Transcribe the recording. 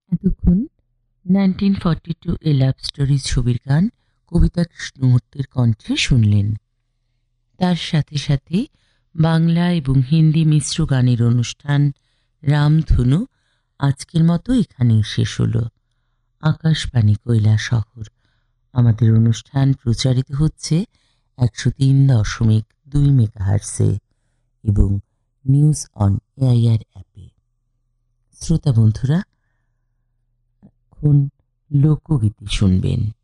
এতক্ষণ 1942 এ love story ছবির গান কবিতা কৃষ্ণমূর্তির কণ্ঠে শুনলেন। তার সাথে সাথে বাংলা এবং হিন্দি মিশ্র গানের অনুষ্ঠান রামধনু আজকের মতো এখানেই শেষ হলো। আকাশবাণী কৈলাসহর। আমাদের অনুষ্ঠান প্রচারিত হচ্ছে 103.2 মেগাহার্টজে এবং নিউজ অন এআইআর অ্যাপে। শ্রোতা বন্ধুরা, এখন লোকগীতি শুনবেন।